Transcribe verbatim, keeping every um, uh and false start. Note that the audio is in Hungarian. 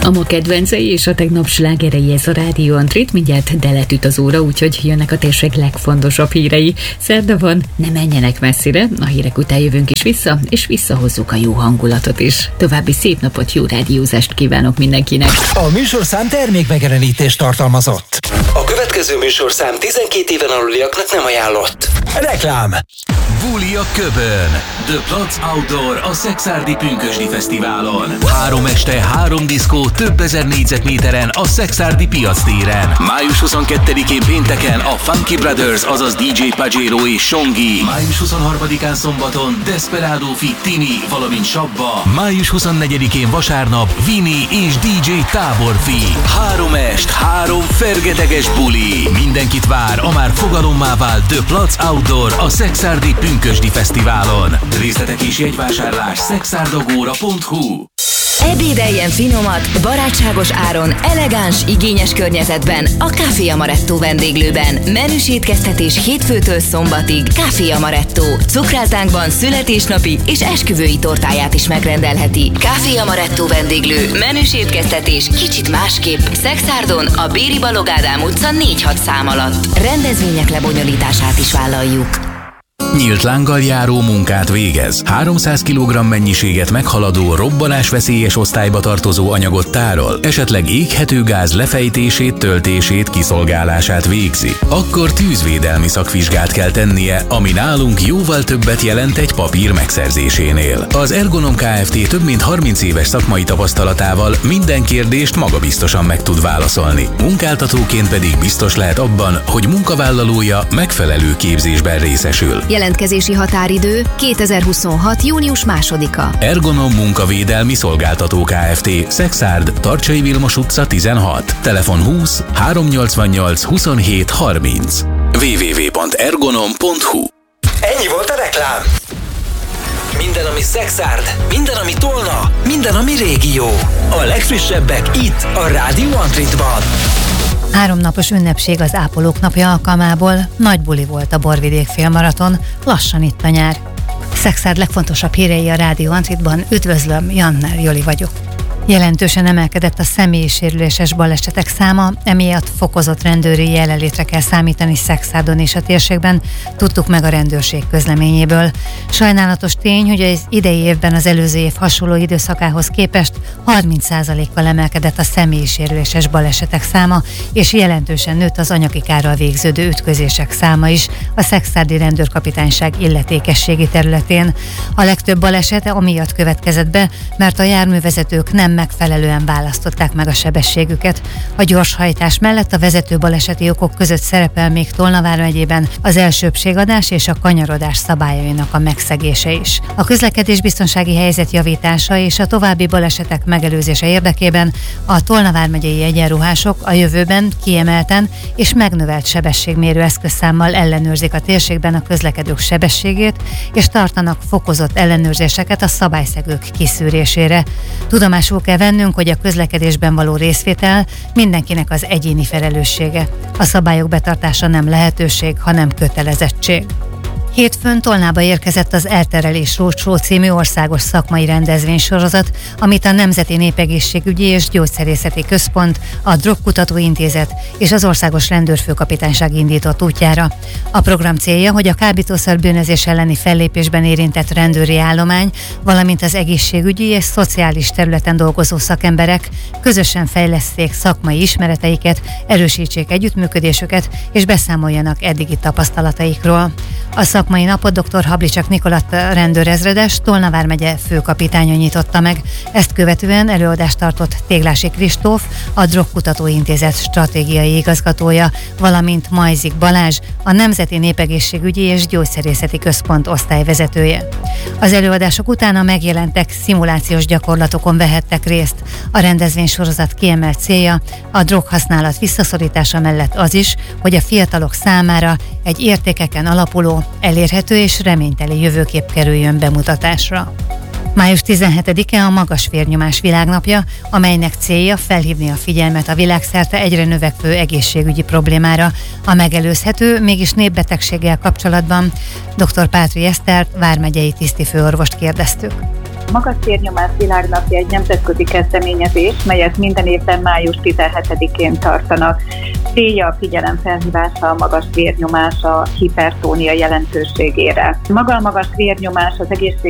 A ma kedvencei és a tegnap slágerei, ez a Rádió Antrit, mindjárt deletüt az óra, úgyhogy jönnek a térség legfontosabb hírei. Szerda van, ne menjenek messzire, a hírek után jövünk is vissza, és visszahozzuk a jó hangulatot is. További szép napot, jó rádiózást kívánok mindenkinek. A műsorszám termékmegjelenítést tartalmazott. A következő műsorszám tizenkét éven aluliaknak nem ajánlott. Reklám. Buli a Köbön. The Platz Outdoor a Szekszárdi Pünkösdi Fesztiválon. Három este, három diszkó, több ezer négyzetméteren a Szekszárdi Piac téren. május huszonkettedikén pénteken a Funky Brothers, azaz dé dzsé Pajero és Songi. május huszonharmadikán szombaton Desperado Fit Timi, valamint Sabba. május huszonnegyedikén vasárnap Vini és dé dzsé Táborfi. Három est, három fergeteges buli. Mindenkit vár a már fogalommá vált The Platz Outdoor a Szekszárdi Pünkösdi Fesztiválon. Részletek és jegyvásárlás szekszárdagóra pont hu. Ebédeljen finomat, barátságos áron, elegáns, igényes környezetben a Café Amaretto vendéglőben. Menüs étkeztetés hétfőtől szombatig. Café Amaretto. Cukrászdánkban születésnapi és esküvői tortáját is megrendelheti. Café Amaretto vendéglő. Menüs étkeztetés kicsit másképp. Szekszárdon a Béri Balogh Ádám utca négy hat szám alatt. Rendezvények lebonyolítását is vállaljuk. Nyílt lánggal járó munkát végez. háromszáz kilogramm mennyiséget meghaladó, robbanásveszélyes osztályba tartozó anyagot tárol, esetleg éghető gáz lefejtését, töltését, kiszolgálását végzi. Akkor tűzvédelmi szakvizsgát kell tennie, ami nálunk jóval többet jelent egy papír megszerzésénél. Az Ergonom Kft. Több mint harminc éves szakmai tapasztalatával minden kérdést magabiztosan meg tud válaszolni. Munkáltatóként pedig biztos lehet abban, hogy munkavállalója megfelelő képzésben részesül. Jelentkezési határidő kétezer-huszonhat. június másodika. Ergonom Munkavédelmi Szolgáltató Kft. Szekszárd, Tarcsai Vilmos utca tizenhat. Telefon húsz háromnyolcvannyolc huszonhét harminc. double-u double-u double-u pont ergonom pont hu. Ennyi volt a reklám. Minden, ami Szekszárd, minden, ami Tolna, minden, ami régió. A legfrissebbek itt, a Rádió Antritban. Háromnapos ünnepség az ápolók napja alkalmából, nagy buli volt a Borvidék félmaraton, lassan itt a nyár. Szekszárd legfontosabb hírei a Rádió Antritban, üdvözlöm, Janner Joli vagyok. Jelentősen emelkedett a személyisérüléses balesetek száma, emiatt fokozott rendőri jelenlétre kell számítani Szekszárdon és a térségben, tudtuk meg a rendőrség közleményéből. Sajnálatos tény, hogy az idei évben az előző év hasonló időszakához képest harminc százalékkal emelkedett a személyisérüléses balesetek száma, és jelentősen nőtt az anyagi kárral végződő ütközések száma is a szekszárdi rendőrkapitányság illetékességi területén. A legtöbb baleset amiatt következett be, mert a járművezetők nem megfelelően választották meg a sebességüket. A gyorshajtás mellett a vezető baleseti okok között szerepel még Tolna vármegyében az elsőbbségadás és a kanyarodás szabályainak a megszegése is. A közlekedésbiztonsági helyzet javítása és a további balesetek megelőzése érdekében a Tolna vármegyei egyenruhások a jövőben kiemelten és megnövelt sebességmérő eszközszámmal ellenőrzik a térségben a közlekedők sebességét, és tartanak fokozott ellenőrzéseket a szabályszegők kiszűrésére. Tudomásul kell vennünk, hogy a közlekedésben való részvétel mindenkinek az egyéni felelőssége. A szabályok betartása nem lehetőség, hanem kötelezettség. Hétfőn Tolnába érkezett az Elterelés Roadshow című országos szakmai rendezvénysorozat, amit a Nemzeti Népegészségügyi és Gyógyszerészeti Központ, a Drogkutató Intézet és az Országos Rendőrfőkapitányság indított útjára. A program célja, hogy a kábítószer bűnözés elleni fellépésben érintett rendőri állomány, valamint az egészségügyi és szociális területen dolgozó szakemberek közösen fejleszték szakmai ismereteiket, erősítsék együttműködésüket és beszámoljanak eddigi tapasztalataikról. A szakmai napot dr. Hablicsak Nikolett rendőrezredes, Tolna vármegye főkapitánya nyitotta meg. Ezt követően előadást tartott Téglási Kristóf, a Drogkutató Intézet stratégiai igazgatója, valamint Majzik Balázs, a Nemzeti Népegészségügyi és Gyógyszerészeti Központ osztályvezetője. Az előadások utána megjelentek szimulációs gyakorlatokon vehettek részt. A rendezvénysorozat kiemelt célja a droghasználat visszaszorítása mellett az is, hogy a fiatalok számára egy értékeken alapuló, elérhető és reményteli jövőkép kerüljön bemutatásra. május tizenhetedike a magas vérnyomás világnapja, amelynek célja felhívni a figyelmet a világszerte egyre növekvő egészségügyi problémára, a megelőzhető, mégis népbetegséggel kapcsolatban. dr. Pátri Esztert, vármegyei tisztifőorvost kérdeztük. Magas vérnyomás világnapja egy nemzetközi kezdeményezés, melyet minden évben május tizenhetedikén tartanak. Célja a figyelemfelhívása a magas vérnyomás, a hipertónia jelentőségére. Maga a magas vérnyomás az egészség